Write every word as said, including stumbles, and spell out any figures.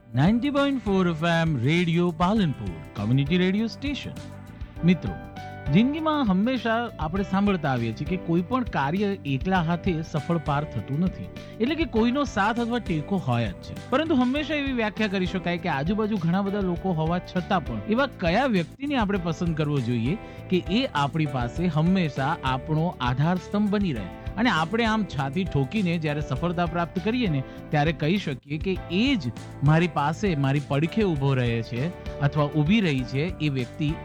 Ninety point four FM radio Palanpur community radio station. મિત્રો, જિંદગીમાં હંમેશા આપણે સાંભળતા આવીએ છીએ કે કોઈ પણ કાર્ય એકલા હાથે સફળ પાર થતું નથી, એટલે કે કોઈનો સાથ અથવા ટેકો હોય જ છે. પરંતુ હંમેશા એવી વ્યાખ્યા કરી શકાય કે આજુબાજુ ઘણા બધા લોકો હોવા છતાં પણ એવા કયા વ્યક્તિને આપણે પસંદ કરવો જોઈએ કે એ આપણી પાસે હંમેશા આપણો આધાર સ્તંભ બની રહે, અને આપણે આમ છાતી ઠોકીને જ્યારે સફળતા પ્રાપ્ત કરીએ ને ત્યારે કહી શકીએ કે એ જ મારી પાસે મારી પડખે ઊભો રહે છે અથવા ઊભી રહી છે, એ વ્યક્તિ